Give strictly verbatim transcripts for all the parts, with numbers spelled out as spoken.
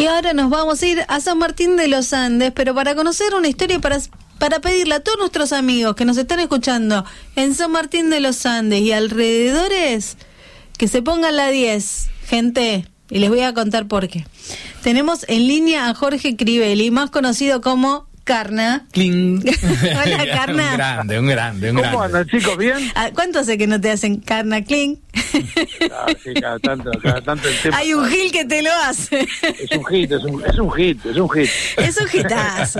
Y ahora nos vamos a ir a San Martín de los Andes, pero para conocer una historia, para, para pedirle a todos nuestros amigos que nos están escuchando en San Martín de los Andes y alrededores, que se pongan la diez, gente, y les voy a contar por qué. Tenemos en línea a Jorge Crivelli, más conocido como Carna. Cling. Hola, Carna. Un grande, un grande, un ¿Cómo grande. andan, chicos? ¿Bien? ¿Cuánto hace que no te hacen Carna Cling? Ah, sí, cada tanto, cada tanto el tema. Hay un gil que te lo hace. Es un hit, es un, es un hit, es un hit. Es un hitazo.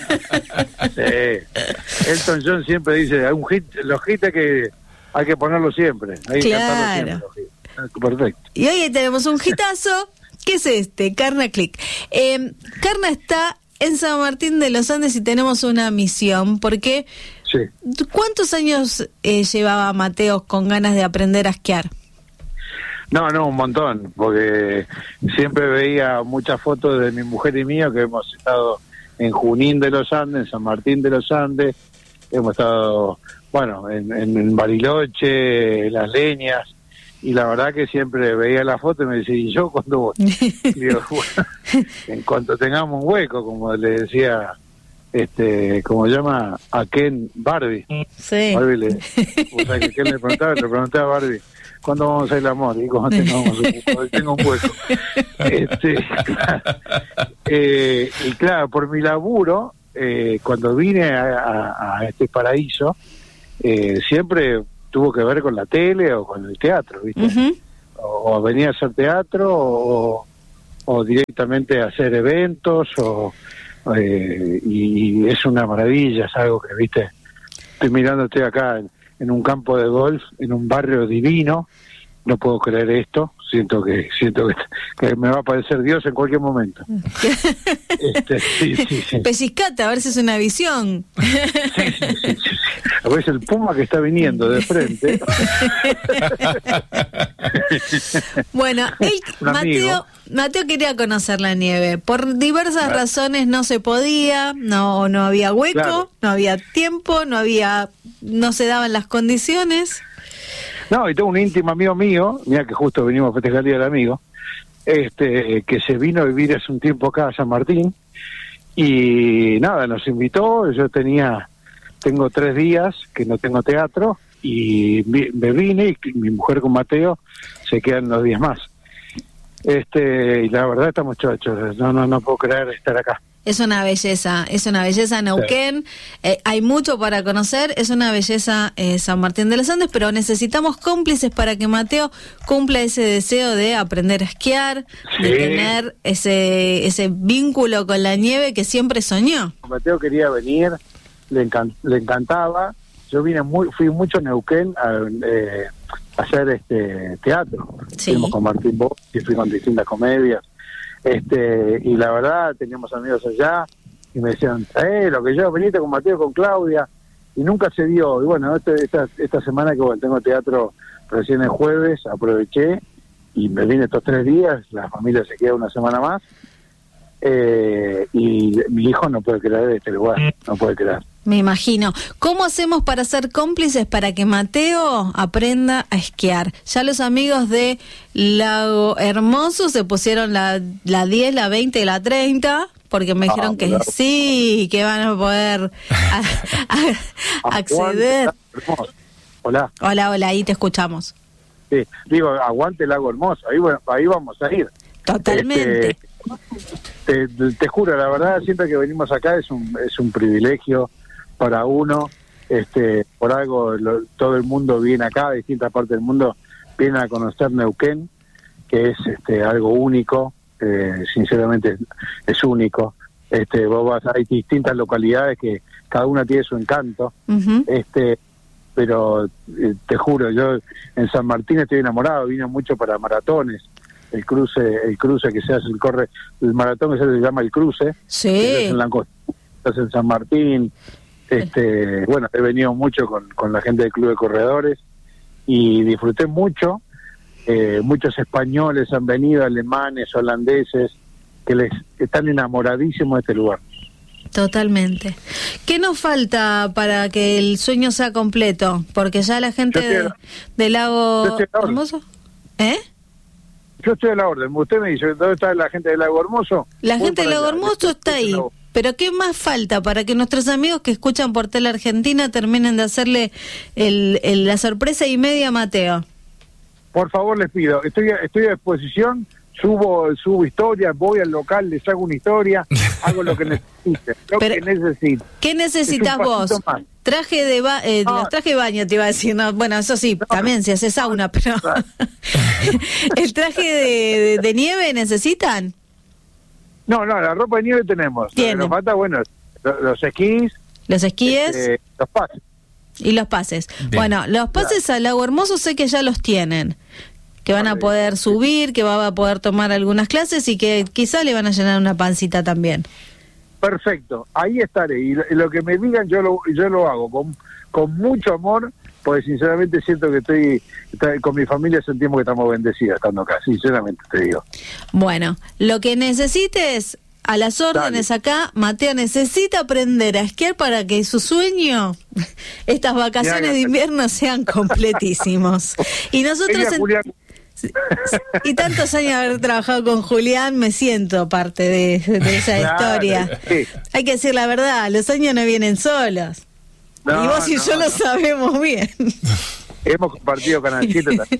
Sí. Elton John siempre dice, hay un hit, los hits hay que, hay que ponerlos siempre. Hay que Claro. cantarlos siempre, los hits. Perfecto. Y hoy tenemos un hitazo. ¿Qué es este? Carna Click. Eh, Carna está en San Martín de los Andes y tenemos una misión, porque Sí. ¿cuántos años eh, llevaba Mateo con ganas de aprender a esquiar? No, no, un montón, porque siempre veía muchas fotos de mi mujer y mío que hemos estado en Junín de los Andes, en San Martín de los Andes, hemos estado, bueno, en, en, en Bariloche, en Las Leñas, y la verdad que siempre veía la foto y me decía, ¿y yo cuándo voy? Digo, bueno, en cuanto tengamos un hueco, como le decía, este, como llama a Ken Barbie. Sí. Barbie le, o sea, que Ken le preguntaba, le preguntaba a Barbie, ¿cuándo vamos a hacer el amor? Y cuando tengamos un, cuando tenga un hueco. Este, claro, eh, y claro, por mi laburo, eh, cuando vine a, a, a este paraíso, eh, siempre tuvo que ver con la tele o con el teatro, ¿viste? Uh-huh. O, o venía a hacer teatro o, o directamente a hacer eventos o eh, y, y es una maravilla, es algo que, ¿viste? Estoy mirando, estoy acá en, en un campo de golf, en un barrio divino, no puedo creer esto, siento que siento que, que me va a aparecer Dios en cualquier momento. este, sí, sí, sí. Pellizcate, a ver si es una visión. Sí, sí, sí, sí, sí. A ver, el puma que está viniendo de frente. Bueno, él, Mateo, Mateo quería conocer la nieve. Por diversas claro. razones no se podía, no, no había hueco, claro. no había tiempo, no había, no se daban las condiciones. No, y tengo un íntimo amigo mío, mira que justo venimos a festejar el Día del Amigo, este, que se vino a vivir hace un tiempo acá a San Martín, y nada, nos invitó. Yo tenía, tengo tres días que no tengo teatro, y me vine, y mi mujer con Mateo se quedan los días más. Este, y la verdad estamos chochos, no, no, no puedo creer estar acá. Es una belleza, es una belleza Neuquén, sí. eh, hay mucho para conocer, es una belleza eh, San Martín de los Andes, pero necesitamos cómplices para que Mateo cumpla ese deseo de aprender a esquiar, sí. de tener ese ese vínculo con la nieve que siempre soñó. Mateo quería venir, le, encan- le encantaba, yo vine muy, fui mucho a Neuquén a, eh, a hacer este teatro, sí. fuimos con Martín Bosch y fui con distintas comedias. Este, y la verdad, teníamos amigos allá y me decían, eh, lo que yo veniste con Mateo, con Claudia, y nunca se dio. Y bueno, este, esta esta semana que bueno, tengo teatro recién el jueves, aproveché y me vine estos tres días, la familia se queda una semana más, eh, y mi hijo no puede creer este lugar, no puede creer. Me imagino. ¿Cómo hacemos para ser cómplices para que Mateo aprenda a esquiar? Ya los amigos de Lago Hermoso se pusieron la, la diez, la veinte y la treinta, porque me dijeron ah, que claro. sí, que van a poder a, a, acceder. Hola. Hola, hola, ahí te escuchamos. Sí, digo, aguante Lago Hermoso, ahí, ahí vamos a ir. Totalmente. Este, te, te, te juro, la verdad, siempre que venimos acá es un, es un privilegio para uno, este, por algo lo, todo el mundo viene acá, de distintas partes del mundo viene a conocer Neuquén, que es este algo único, eh, sinceramente es único. Este, vos vas, hay distintas localidades que cada una tiene su encanto, uh-huh. este, pero eh, te juro, yo en San Martín estoy enamorado, vino mucho para maratones, el cruce, el cruce que se hace, el corre, el maratón que se llama el cruce, sí. que se hace en Langostura, en San Martín. Este, bueno, he venido mucho con, con la gente del Club de Corredores y disfruté mucho. Eh, muchos españoles han venido, alemanes, holandeses, que les están enamoradísimos de este lugar. Totalmente. ¿Qué nos falta para que el sueño sea completo? Porque ya la gente de, de Lago Hermoso, ¿eh? yo estoy a la orden. Usted me dice, ¿dónde está la gente del Lago Hermoso? La Voy gente del para Lago allá. Hermoso está ahí. Pero ¿qué más falta para que nuestros amigos que escuchan por Tele Argentina terminen de hacerle el, el, la sorpresa y media a Mateo? Por favor, les pido, estoy a, estoy a disposición, subo subo historias, voy al local, les hago una historia, hago lo que necesiten, lo Pero, que necesiten. ¿Qué necesitas vos? Más. Traje de ba eh, no. los trajes de baño te iba a decir, no, bueno, eso sí, no. también si haces sauna, pero ¿el traje de, de, de nieve necesitan? No, no, la ropa de nieve tenemos. Lo que nos falta, bueno, los, los esquís. Los esquíes. Este, los pases. Y los pases. Bien. Bueno, los pases claro. al Lago Hermoso sé que ya los tienen. Que van a poder subir, que va a poder tomar algunas clases y que quizá le van a llenar una pancita también. Perfecto, ahí estaré. Y lo, lo que me digan yo lo, yo lo hago con, con mucho amor, porque sinceramente siento que estoy, estoy con mi familia, sentimos que estamos bendecidas estando acá, sinceramente te digo. Bueno, lo que necesites, a las órdenes. Dale. Acá, Mateo necesita aprender a esquiar para que su sueño, estas vacaciones de invierno, sean completísimos. Y nosotros... En... Y tantos años de haber trabajado con Julián, me siento parte de, de esa claro, historia. Sí. Hay que decir la verdad, los años no vienen solos. No, y vos y no, yo no. lo sabemos bien. Hemos compartido Canal siete también.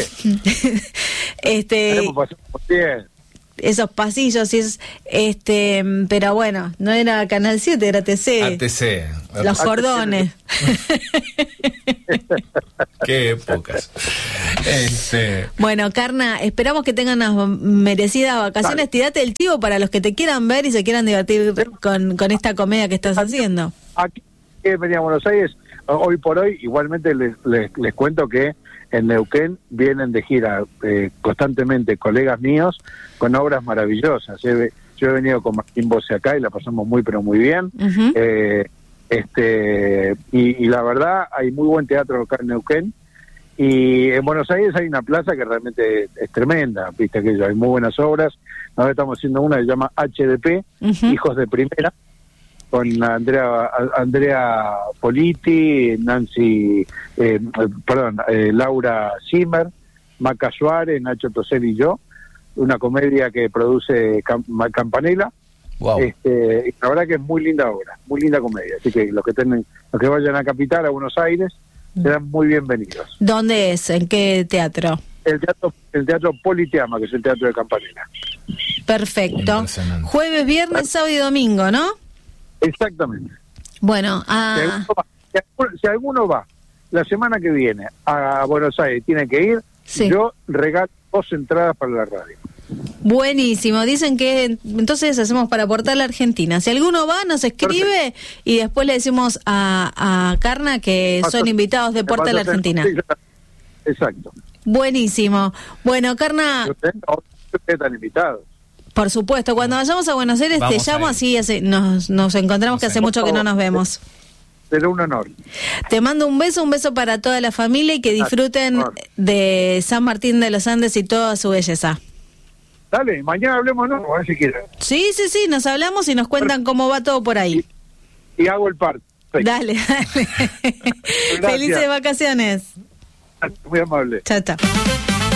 este, Hemos pasado por bien. Esos pasillos y es, este, pero bueno, no era Canal siete, era T C. A T C. Los cordones. Qué épocas. Este... Bueno, Carna, esperamos que tengan unas merecidas vacaciones. Dale. Tirate el tío para los que te quieran ver y se quieran divertir con, con esta comedia que estás aquí, haciendo. Aquí venía a Buenos Aires, hoy por hoy, igualmente les, les, les cuento que en Neuquén vienen de gira eh, constantemente colegas míos con obras maravillosas. Eh, yo he venido con Martín Bossi acá y la pasamos muy pero muy bien. Uh-huh. eh, este y, y la verdad hay muy buen teatro acá en Neuquén, y en Buenos Aires hay una plaza que realmente es, es tremenda, viste que hay muy buenas obras. Nosotros estamos haciendo una que se llama H D P, uh-huh. Hijos de Primera, con Andrea Andrea Politi, Nancy, eh, perdón, eh, Laura Zimmer, Maca Suárez, Nacho Tosel y yo, una comedia que produce Cam- Campanella. Wow. Este, la verdad que es muy linda obra, muy linda comedia, así que los que tienen, los que vayan a Capital, a Buenos Aires, serán muy bienvenidos. ¿Dónde es? ¿En qué teatro? El teatro, el teatro Politeama, que es el teatro de Campanella. Perfecto. Jueves, viernes, sábado y domingo, ¿no? Exactamente. Bueno, ah... si, alguno va, si, alguno, si alguno va la semana que viene a Buenos Aires, tiene que ir, sí. Yo regalo dos entradas para la radio. Buenísimo, dicen que entonces hacemos para Portal Argentina. Si alguno va, nos escribe. Perfecto. Y después le decimos a, a Carna que Paso, son invitados de Portal Argentina. Exacto. Buenísimo. Bueno, Carna... Ustedes están invitados. Por supuesto, cuando vayamos a Buenos Aires Vamos te llamo, así hace, nos, nos encontramos, no que hace mucho que no nos vemos. Será un honor. Te mando un beso, un beso para toda la familia y que disfruten de San Martín de los Andes y toda su belleza. Dale, mañana hablemos, ¿no? A ver si quieren. Sí, sí, sí, nos hablamos y nos cuentan cómo va todo por ahí. Y, y hago el parto. Dale, dale. Felices vacaciones. Muy amable. Chao, chao.